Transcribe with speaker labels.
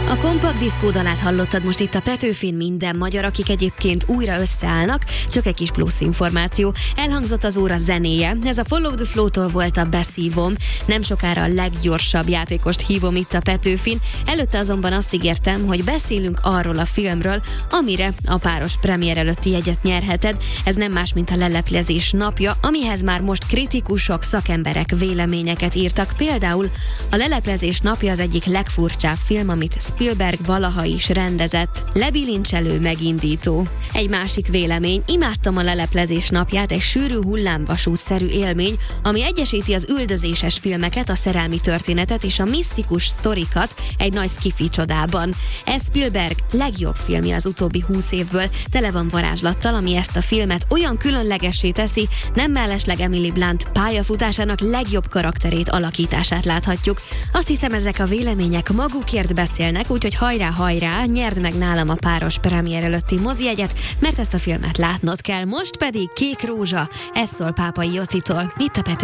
Speaker 1: A Kompakt Diszkó dalát hallottad most itt a Petőfin, minden magyar, akik egyébként újra összeállnak, csak egy kis plusz információ. Elhangzott az óra zenéje, ez a Follow the Flow-tól volt a beszívom, nem sokára a leggyorsabb játékost hívom itt a Petőfin, előtte azonban azt ígértem, hogy beszélünk arról a filmről, amire a páros premier előtti jegyet nyerheted. Ez nem más, mint a Leleplezés napja, amihez már most kritikusok, szakemberek véleményeket írtak. Például a Leleplezés napja az egyik legfurcsább film, amit Spielberg valaha is rendezett. Lebilincselő, megindító. Egy másik vélemény, imádtam a Leleplezés napját, egy sűrű hullámvasútszerű élmény, ami egyesíti az üldözéses filmeket, a szerelmi történetet és a misztikus sztorikat egy nagy sci-fi csodában. Ez Spielberg legjobb filmje az utóbbi 20 évből, tele van varázslattal, ami ezt a filmet olyan különlegessé teszi, nem mellesleg Emily Blunt pályafutásának legjobb karakterét, alakítását láthatjuk. Azt hiszem, ezek a vélemények magukért beszélnek, úgyhogy hajrá, nyerd meg nálam a páros premier előtti mozijegyet, mert ezt a filmet látnod kell. Most pedig Kék rózsa, ez szól Pápai Jocitól, itt a Pető.